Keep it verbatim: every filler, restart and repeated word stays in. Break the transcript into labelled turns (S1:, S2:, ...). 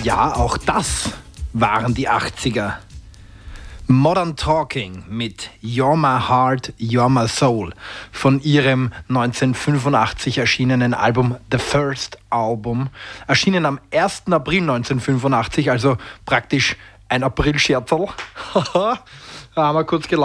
S1: Ja, auch das waren die achtziger. Modern Talking mit You're My Heart, You're My Soul von ihrem neunzehnhundertfünfundachtzig erschienenen Album The First Album, erschienen am ersten April neunzehnhundertfünfundachtzig, also praktisch ein April-Scherzerl. Da haben wir kurz gelacht.